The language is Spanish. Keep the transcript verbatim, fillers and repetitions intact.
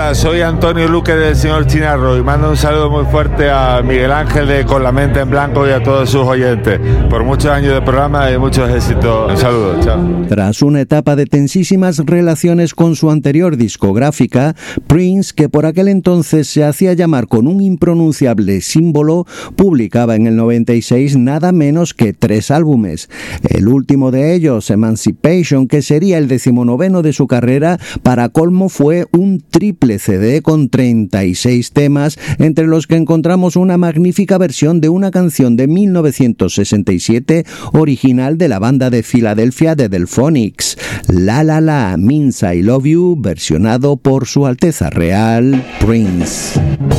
Hola, soy Antonio Luque del señor Chinarro y mando un saludo muy fuerte a Miguel Ángel de Con la Mente en Blanco y a todos sus oyentes. Por muchos años de programa y muchos éxitos. Un saludo, chao. Tras una etapa de tensísimas relaciones con su anterior discográfica, Prince, que por aquel entonces se hacía llamar con un impronunciable símbolo, publicaba en el noventa y seis nada menos que tres álbumes. El último de ellos, Emancipation, que sería el decimonoveno de su carrera, para colmo fue un triple C D con treinta y seis temas, entre los que encontramos una magnífica versión de una canción de mil novecientos sesenta y siete original de la banda de Filadelfia de Delphonics, La La La Means I Love You, versionado por Su Alteza Real Prince.